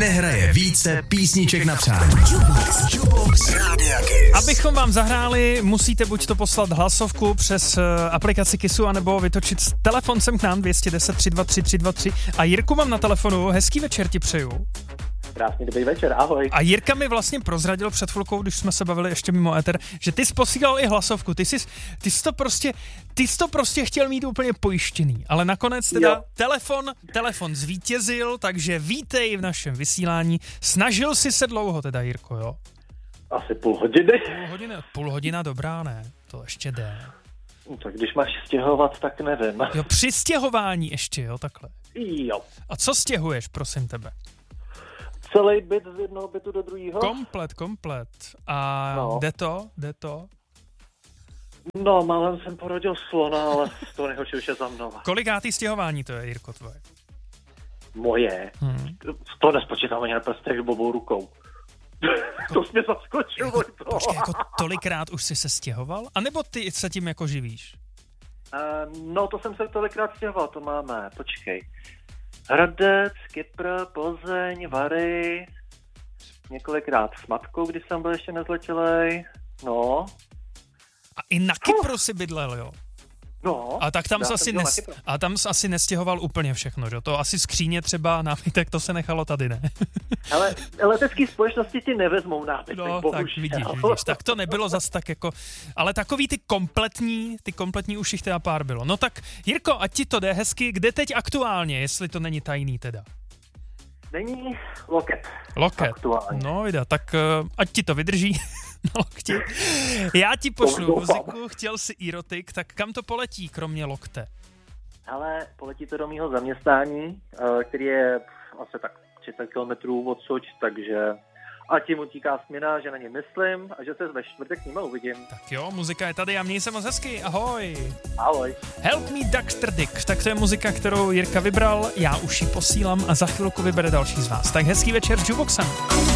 nehraje více písniček na přání. Jukebox Rádia Kiss. Abychom vám zahráli, musíte buď to poslat hlasovku přes aplikaci Kissu, anebo vytočit telefon sem k nám 210 323 323. A Jirku mám na telefonu, hezký večer ti přeju. Krásný dobrý večer, ahoj. A Jirka mi vlastně prozradil před chvilkou, když jsme se bavili ještě mimo éter, že ty jsi posílal i hlasovku. Ty jsi to prostě chtěl mít úplně pojištěný, ale nakonec teda telefon zvítězil, takže vítej v našem vysílání. Snažil jsi se dlouho teda, Jirko, jo? Asi půl hodiny. Půl hodina dobrá, ne? To ještě jde. No, tak když máš stěhovat, tak nevím. Jo, při stěhování ještě, jo, takhle. Jo. A co stěhuješ, prosím tebe? Celý byt z jednoho bytu do druhého? Komplet. A no. Jde to? No, málem jsem porodil slona, ale to nejhorší už je za mnou. Kolikátý stěhování to je, Jirko, tvoje? Moje? To nespočítám ani na prstech bobou rukou. To jsi mě zaskočil, jako, počkej, jako tolikrát už jsi se stěhoval? A nebo ty se tím jako živíš? No, to jsem se tolikrát stěhoval, to máme, počkej. Hradec, Kypr, Plzeň, Vary, několikrát s matkou, když jsem byl ještě nezletilej, no. A i na Kypru si bydlel, jo? No. A tak tam jsi asi nestěhoval úplně všechno, že? To asi skříně třeba nábytek, to se nechalo tady, ne? Ale letecký společnosti ti nevezmou nábytek, no, bohužel. Tak vidíš, tak to nebylo zas tak jako, ale takový ty kompletní už jich teda pár bylo. No tak, Jirko, ať ti to jde hezky, kde teď aktuálně, jestli to není tajný teda? Není Loket. Aktuálně. No vida, tak ať ti to vydrží na lokti. Já ti pošlu muziku, chtěl si erotik, tak kam to poletí, kromě Lokte? Ale poletí to do mýho zaměstnání, který je asi tak 30 kilometrů odsud, takže a tím utíká směna, že na ně myslím a že se ve čtvrtek s nima uvidím. Tak jo, muzika je tady a měj se moc hezky, ahoj. Ahoj. Help Me Dr. Dick, tak to je muzika, kterou Jirka vybral, já už ji posílám a za chvilku vybere další z vás. Tak hezký večer s Jukeboxem.